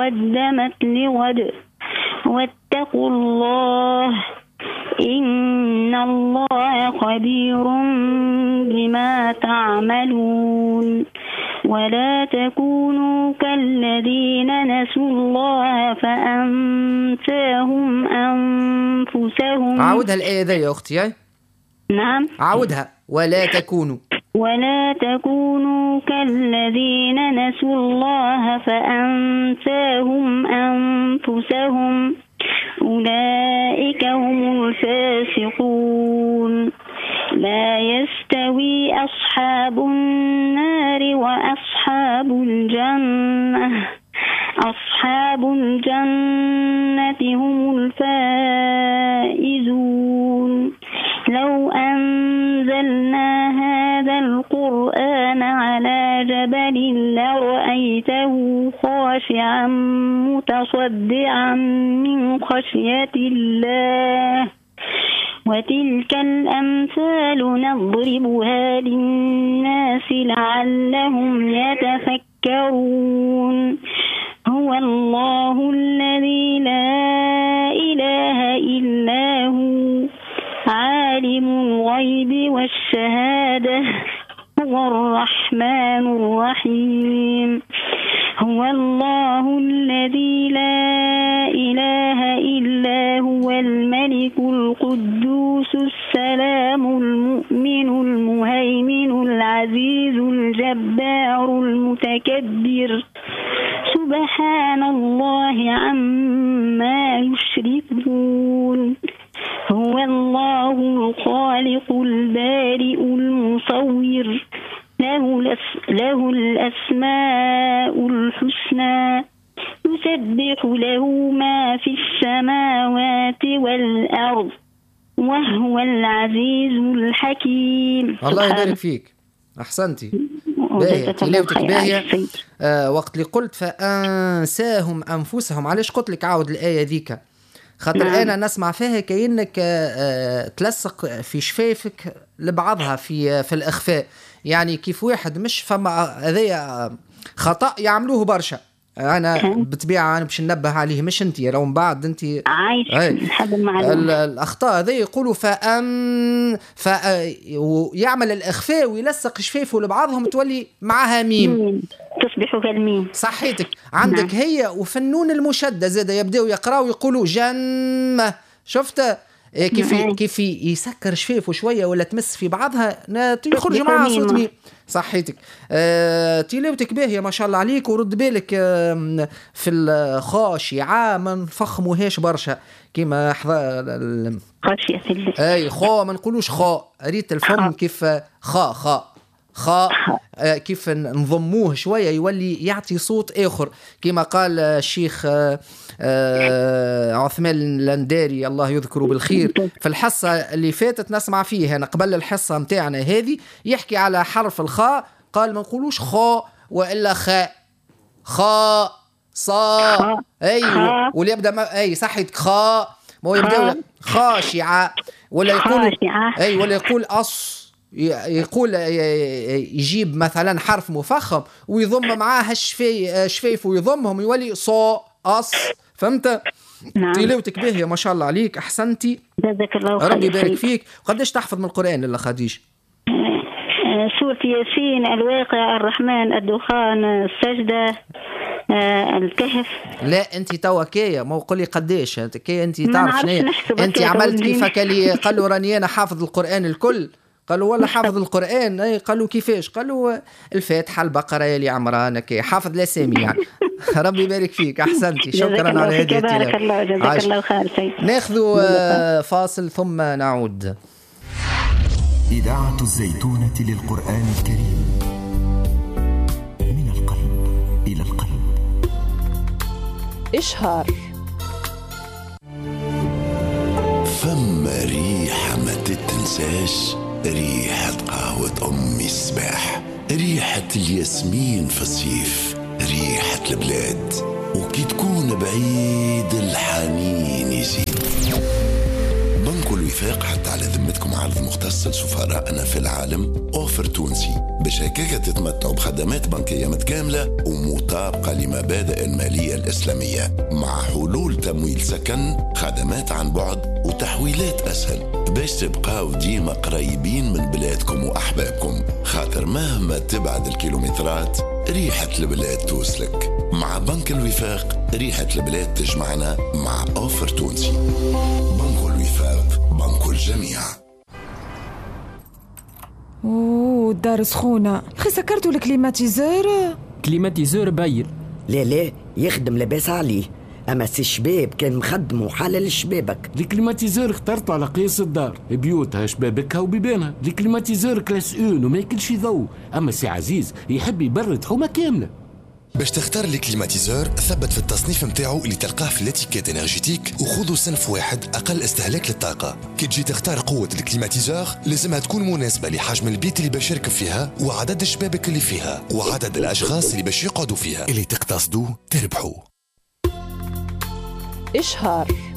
قدمت لغد واتقوا الله إن الله خبير بما تعملون ولا تكونوا كالذين نسوا الله فأنساهم أنفسهم. عاودها الآية ذي يا أختي. نعم عاودها. ولا تكونوا كالذين نسوا الله فأنساهم أنفسهم أولئك هم الفاسقون. لا يستوي أصحاب النار وأصحاب الجنة أصحاب الجنة هم الفائزون. لو أنزلنا هذا القرآن على جبل لرأيته خاشعا متصدعا من خشية الله وتلك الأمثال نضربها للناس لعلهم يتفكرون. هو الله الذي لا إله إلا هو عالم الغيب والشهادة هو الرحمن الرحيم. هو الله الذي لا إله إلا هو الملك القدوس السلام المؤمن المهيمن العزيز الجبار المتكبر سبحان الله عما يشركون. هو الله الخالق البارئ المصور له الأسماء الحسنى يسبح له ما في السماوات والأرض وهو العزيز الحكيم. الله يبارك فيك. أحسنتي. باهية تلاوتك باهية. وقت اللي قلت فأنساهم أنفسهم علاش قلت لك عاود الآية ذيك خاطر أنا نسمع فيها كأنك تلصق في شفايفك لبعضها في الإخفاء. يعني كيف واحد مش فما هذايا خطأ يعملوه برشا. أنا بطبيعة أنا باش ننبه عليه مش أنت لو من بعد أنت عايش نحب المعلومة. الأخطاء هذي يقولوا ويعمل الإخفاء ويلصق شفايفه لبعضهم تولي معها ميم تصبح كالميم. صحيتك عندك هي وفنون المشدة زاد يبدأوا يقرأوا ويقولوا جنة. شفت كيف يسكر شفايفه شوية ولا تمس في بعضها يخرج معها صوت ميم. صحيتك. تلاوتك باهية ما شاء الله عليك. ورد بالك في الخاشعة ما نفخموهاش برشا كيما خاشية اي خا ما نقولوش خا. ريت الفم كيف خا كيف نضموه شوية يولي يعطي صوت آخر كما قال الشيخ عثمان اللنداري الله يذكره بالخير في الحصة اللي فاتت نسمع فيه أنا قبل الحصة متاعنا هذه يحكي على حرف الخاء قال ما نقولوش خاء وإلا خاء صا أيوة واللي يبدأ أي صحيت خاء ما هو يبدأ خاشعة ولا يقول أي ولا يقول يقول يجيب مثلا حرف مفخم ويضم معاه شفايف ويضمهم يولي صا أص. فهمت؟ نعم. تلاوتك باهية ما شاء الله عليك. أحسنتي جزاك الله خير. ربي يبارك فيك. قديش تحفظ من القرآن لله خديش؟ سورة ياسين الواقع الرحمن الدخان السجدة الكهف. لا انت توا كيا ما قولي قديش كي انت تعرف شنو انت عملت كيفك اللي قالوا راني انا حافظ القرآن الكل قالوا ولا حافظ القرآن اي قالوا كيفاش قالوا الفاتحة البقرة يا لي عمران كي حافظ الاسامي يعني. ربي يبارك فيك. احسنتي شكرا على هذه التلاوة. بارك الله جزاك الله خير. ناخذ فاصل ثم نعود. إذاعة الزيتونة للقرآن الكريم من القلب إلى القلب. إشهار فما ريحة ما تتنساش ريحة قهوة أمي الصباح ريحة الياسمين في الصيف ريحة البلاد وكي تكون بعيد الحنين يزيد بنك الوفاق حتى على ذمتكم عرض مختص لسفرائنا في العالم أوفر تونسي باش هكاك تتمتعوا بخدمات بنكية متكاملة ومطابقة لمبادئ المالية الإسلامية مع حلول تمويل سكن، خدمات عن بعد وتحويلات أسهل باش تبقاو ديما قريبين من بلادكم وأحبابكم، خاطر مهما تبعد الكيلومترات ريحة البلاد توصلك. مع بنك الوفاق ريحة البلاد تجمعنا مع أوفر تونسي. بنك الوفاق، بنك الجميع. اوه الدار سخونة خي، سكرتوا الكليماتيزور؟ كليماتيزور باير. لا يخدم لاباس عليه، اما سي الشباب كان مخدم وحلل الشبابك. الكليماتيزور اخترته على قياس الدار، بيوتها شبابكها وبيبانها. الكليماتيزور كلاس اون وما ياكلش ضوء، اما سي عزيز يحب يبرد حومه كامله. باش تختار الكليماتيزور ثبت في التصنيف متاعو اللي تلقاه في الاتيكيت انرجيتيك وخذوا صنف واحد اقل استهلاك للطاقه. كي تجي تختار قوه الكليماتيزور لازمها تكون مناسبه لحجم البيت اللي باش يركب فيها وعدد الشبابك اللي فيها وعدد الاشخاص اللي باش يقعدوا فيها. اللي تقتصدوا تربحوا. إشهار